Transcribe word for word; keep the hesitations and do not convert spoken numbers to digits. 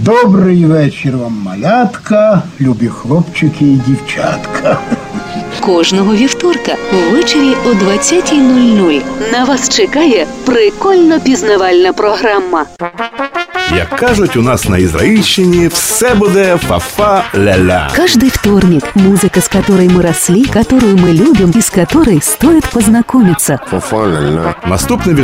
Добрий вечір вам, малятка, любі хлопчики і дівчатка. Кожного вівторка ввечері о двадцятій нуль нуль на вас чекає прикольно-пізнавальна програма. Як кажуть у нас на Ізраїльщині, все буде фа-фа-ля-ля. Каждый вторник музыка, с которой мы росли, которую мы любим и с которой стоит познакомиться. Наступний